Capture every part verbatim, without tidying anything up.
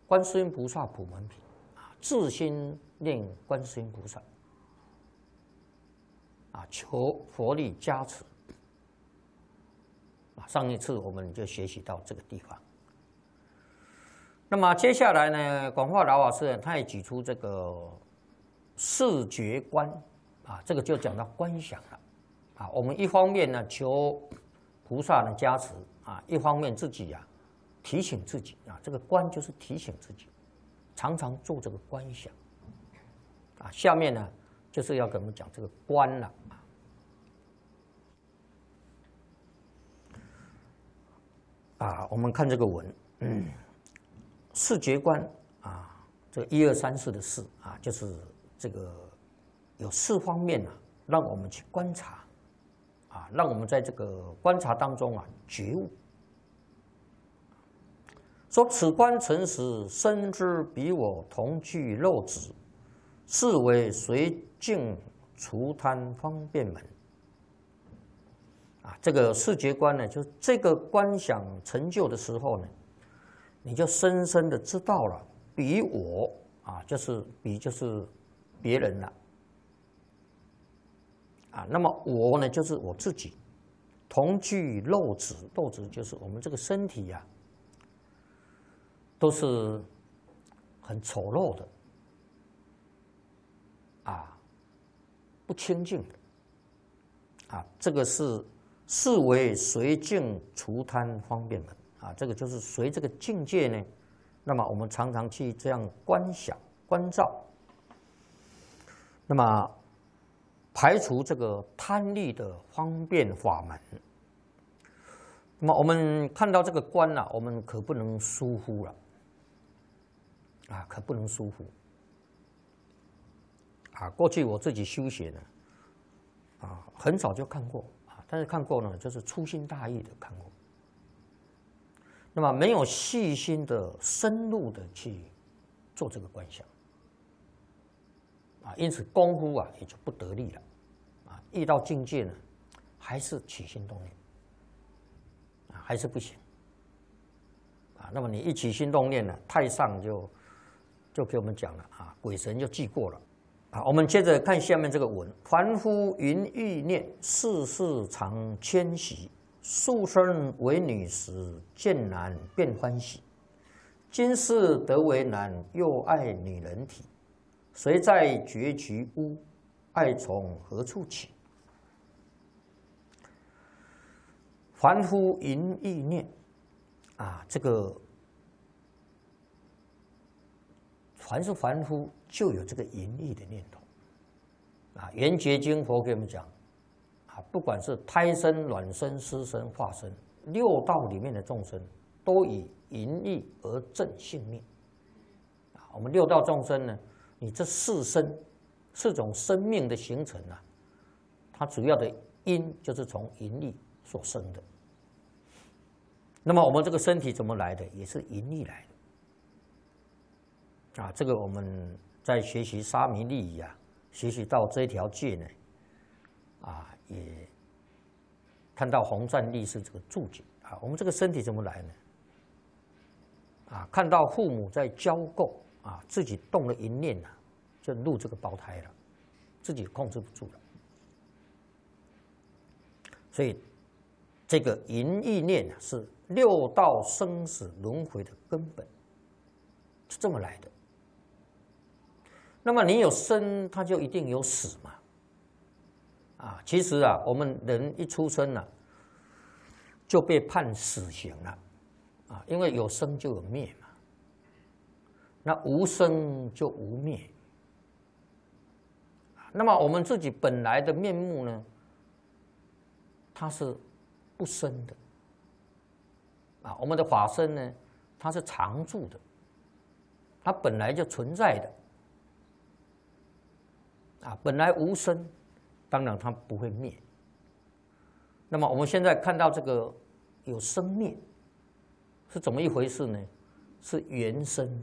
观世音菩萨普门品啊，自心念观世音菩萨啊，求佛力加持啊。上一次我们就学习到这个地方。那么接下来呢，广化老法师他也举出这个视觉观啊，这个就讲到观想了啊。我们一方面呢求菩萨的加持啊，一方面自己啊提醒自己啊，这个观就是提醒自己，常常做这个观想啊。下面呢就是要跟我们讲这个观了啊。我们看这个文，嗯。视觉观啊，这一二三四的视啊，就是这个有四方面啊，让我们去观察啊，让我们在这个观察当中啊觉悟。说此观诚实，深知彼我同具肉质，是为随境除贪方便门。啊，这个视觉观呢，就这个观想成就的时候呢。你就深深的知道了，彼我啊，就是彼就是别人了啊。那么我呢，就是我自己，同具肉质，肉质就是我们这个身体呀、啊，都是很丑陋的啊，不清净的啊。这个是是为随境除贪方便门。啊，这个就是随这个境界呢，那么我们常常去这样观想、关照，那么排除这个贪利的方便法门。那么我们看到这个观啊，我们可不能疏忽了，啊，可不能疏忽。啊，过去我自己修学呢，啊，很早就看过啊，但是看过呢，就是粗心大意的看过。那么没有细心的、深入的去做这个观想，啊，因此功夫啊也就不得力了，啊，遇到境界呢，还是起心动念，啊，还是不行，啊，那么你一起心动念呢，太上就就给我们讲了啊，鬼神就记过了，啊，我们接着看下面这个文：凡夫云欲念，事事常迁徙。素身为女时，见男便欢喜；今世得为男，又爱女人体。谁在绝局屋？爱从何处起？凡夫淫欲念啊，这个凡是凡夫，就有这个淫欲的念头啊。圆觉经佛给我们讲。不管是胎生、卵生、湿生、化生，六道里面的众生，都以淫欲而正性命。啊，我们六道众生呢，你这四生，四种生命的形成啊，它主要的因就是从淫欲所生的。那么我们这个身体怎么来的？也是淫欲来的。啊，这个我们在学习沙弥利益啊，学习到这条戒呢，啊。也看到洪赞律师这个注解啊，我们这个身体怎么来呢？啊，看到父母在交媾啊，自己动了淫念啊，就入这个胞胎了，自己控制不住了。所以这个淫欲念啊，是六道生死轮回的根本，是这么来的。那么你有生，它就一定有死嘛。啊，其实啊，我们人一出生啊，就被判死刑了，啊，因为有生就有灭嘛，那无生就无灭。那么我们自己本来的面目呢，它是不生的，啊，我们的法身呢，它是常住的，它本来就存在的，啊，本来无生。当然，它不会灭。那么我们现在看到这个有生灭，是怎么一回事呢？是缘生的。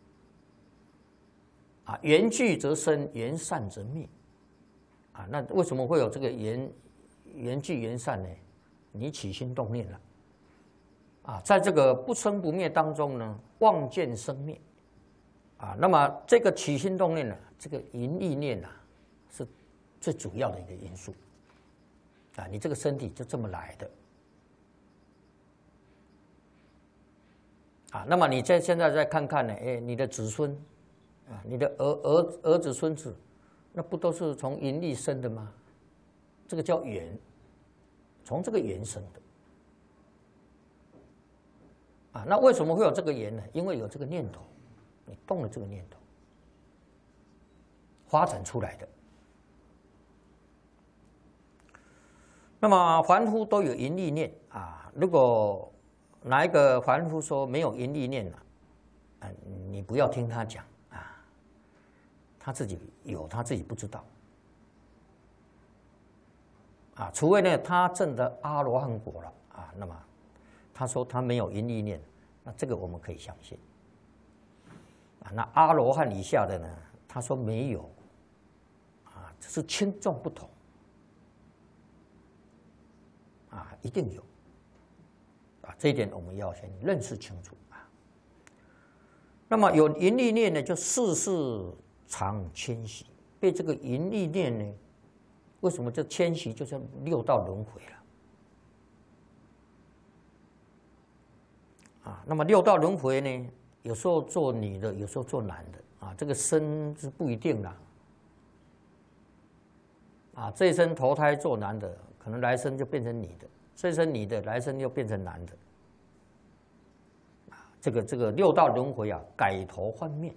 啊，缘聚则生，缘散则灭。啊，那为什么会有这个缘缘聚缘散呢？你起心动念了。啊，在这个不生不灭当中呢，望见生灭， 啊，那么这个起心动念呢，这个淫意念啊，是最主要的一个因素。啊，你这个身体就这么来的。啊，那么你再现在再看看呢，哎，你的子孙，啊，你的儿儿儿子孙子，那不都是从淫力生的吗？这个叫缘，从这个缘生的。啊，那为什么会有这个缘呢？因为有这个念头，你动了这个念头，发展出来的。那么凡夫都有淫力念啊，如果哪一个凡夫说没有淫力念呢？啊，你不要听他讲啊，他自己有，他自己不知道。啊，除非呢他证得阿罗汉果了啊，那么他说他没有淫力念，那这个我们可以相信。啊，那阿罗汉以下的呢，他说没有，啊，只是轻重不同。啊，一定有，啊，这一点我们要先认识清楚啊。那么有淫力念呢，就世世常迁徙，被这个淫力念呢，为什么这迁徙就是六道轮回了？啊，那么六道轮回呢，有时候做女的，有时候做男的，啊，这个生是不一定啦。啊，这一生投胎做男的。可能来生就变成女的，这一生女的，来生又变成男的。啊，这个这个六道轮回啊，改头换面。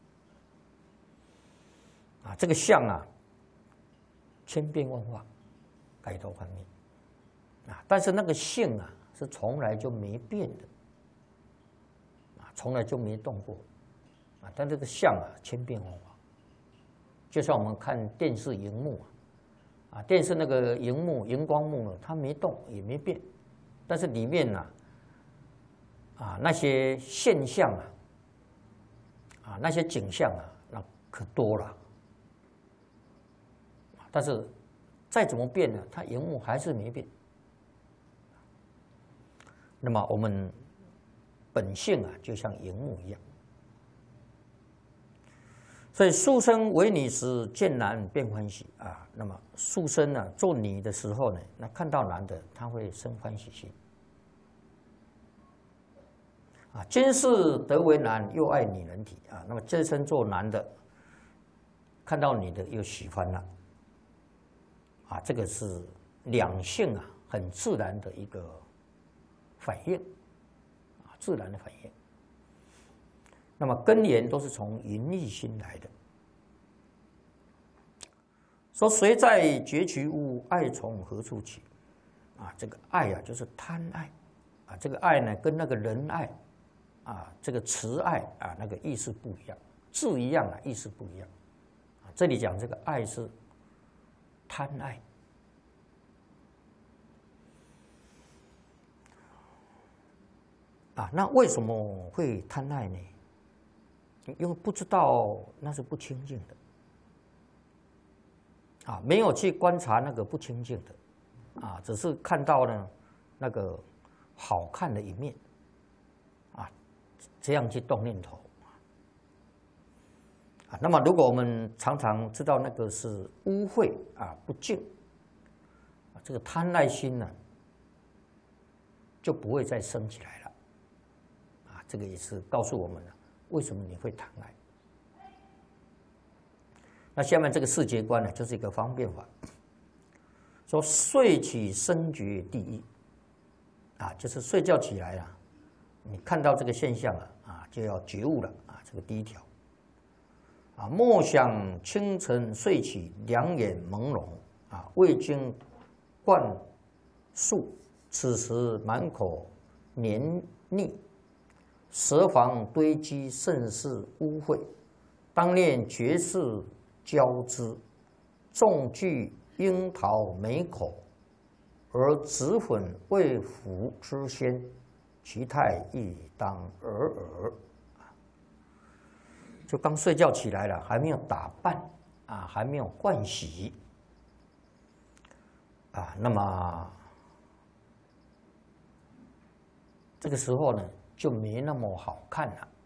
啊，这个相啊，千变万化，改头换面。啊，但是那个性啊，是从来就没变的。啊，从来就没动过。啊，但这个相啊，千变万化。就像我们看电视荧幕啊。啊，电视那个荧幕、荧光幕呢，它没动也没变，但是里面呢，啊那些现象啊，啊那些景象啊，那可多了。但是再怎么变呢，它荧幕还是没变。那么我们本性啊，就像荧幕一样。所以书生为女时，见男便欢喜啊。那么书生呢，做女的时候呢，那看到男的，他会生欢喜心。啊，今世得为男，又爱女人体啊。那么这生做男的，看到女的又喜欢了。啊，这个是两性啊，很自然的一个反应，啊，自然的反应。那么根源都是从淫欲心来的。说谁在绝其物，爱从何处起？啊，这个爱啊，就是贪爱，啊，这个爱呢，跟那个仁爱，啊，这个慈爱啊，那个意思不一样，字一样啊，意思不一样。啊，这里讲这个爱是贪爱。啊，那为什么会贪爱呢？因为不知道那是不清净的，啊，没有去观察那个不清净的，啊，只是看到呢那个好看的一面，啊，这样去动念头，啊，那么如果我们常常知道那个是污秽啊不净，啊，这个贪爱心呢就不会再升起来了，啊，这个也是告诉我们了。为什么你会贪爱？那下面这个四节观呢，就是一个方便法。说睡起生觉第一，啊，就是睡觉起来啊，你看到这个现象了啊，就要觉悟了啊，这个第一条。啊，莫想清晨睡起，两眼朦胧啊，未经灌漱，此时满口黏腻。舌房堆积甚是污秽，当念绝世交织，众具樱桃美口，而紫粉未服之先，其态亦当尔尔。就刚睡觉起来了，还没有打扮啊，还没有盥洗啊，那么这个时候呢，就没那么好看了。